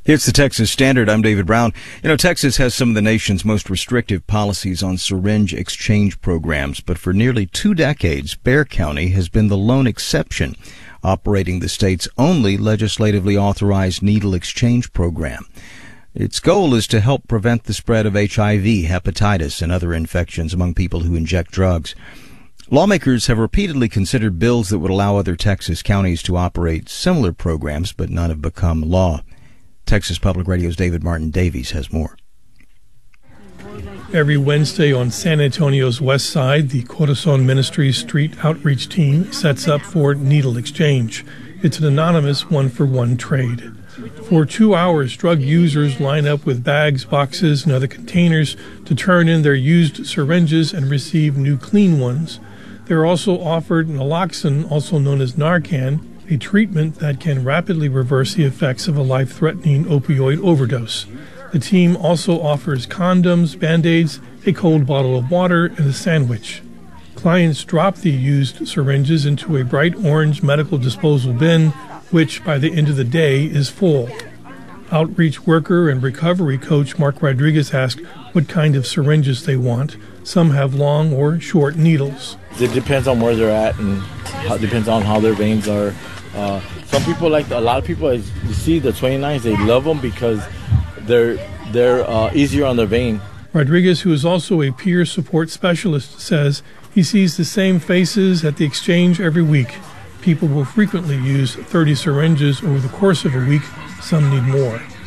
It's the Texas Standard. I'm David Brown. Texas has some of the nation's most restrictive policies on syringe exchange programs, but for nearly 2 decades, Bexar County has been the lone exception, operating the state's only legislatively authorized needle exchange program. Its goal is to help prevent the spread of HIV, hepatitis, and other infections among people who inject drugs. Lawmakers have repeatedly considered bills that would allow other Texas counties to operate similar programs, but none have become law. Texas Public Radio's David Martin Davies has more. Every Wednesday on San Antonio's west side, the Corazon Ministries Street Outreach Team sets up for needle exchange. It's an anonymous one-for-one trade. For 2 hours, drug users line up with bags, boxes, and other containers to turn in their used syringes and receive new clean ones. They're also offered naloxone, also known as Narcan, a treatment that can rapidly reverse the effects of a life-threatening opioid overdose. The team also offers condoms, Band-Aids, a cold bottle of water, and a sandwich. Clients drop the used syringes into a bright orange medical disposal bin, which by the end of the day is full. Outreach worker and recovery coach Mark Rodriguez asked what kind of syringes they want. Some have long or short needles. It depends on where they're at, and it depends on how their veins are. Some people a lot of people, as you see the 29s, they love them because they're easier on their vein. Rodriguez, who is also a peer support specialist, says he sees the same faces at the exchange every week. People will frequently use 30 syringes over the course of a week. Some need more.